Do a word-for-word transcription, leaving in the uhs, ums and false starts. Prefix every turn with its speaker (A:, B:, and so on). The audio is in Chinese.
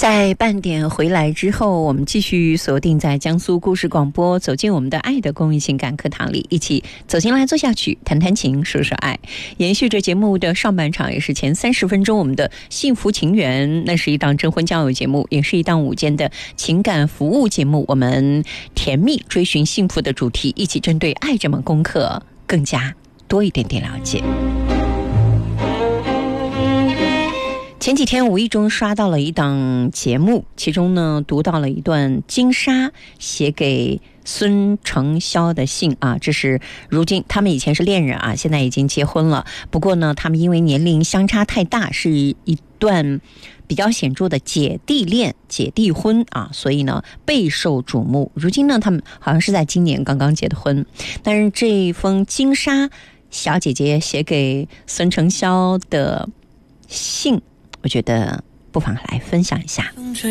A: 在半点回来之后，我们继续锁定在江苏故事广播，走进我们的爱的公益情感课堂里，一起走进来坐下去谈谈情说说爱。延续着节目的上半场，也是前三十分钟，我们的幸福情缘，那是一档征婚交友节目，也是一档午间的情感服务节目。我们甜蜜追寻幸福的主题，一起针对爱这门功课更加多一点点了解。前几天无意中刷到了一档节目，其中呢读到了一段金莎写给孙承霄的信啊，这是如今他们以前是恋人啊，现在已经结婚了。不过呢，他们因为年龄相差太大，是一段比较显著的姐弟恋、姐弟婚啊，所以呢备受瞩目。如今呢，他们好像是在今年刚刚结的婚，但是这封金莎小姐姐写给孙承霄的信，我觉得不妨来分享一下。